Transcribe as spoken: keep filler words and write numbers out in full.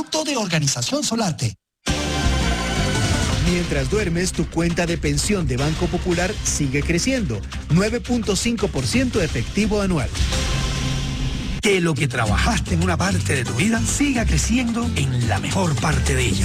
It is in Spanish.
producto de Organización Solarte. Mientras duermes, tu cuenta de pensión de Banco Popular sigue creciendo, nueve punto cinco por ciento efectivo anual. Que lo que trabajaste en una parte de tu vida siga creciendo en la mejor parte de ella.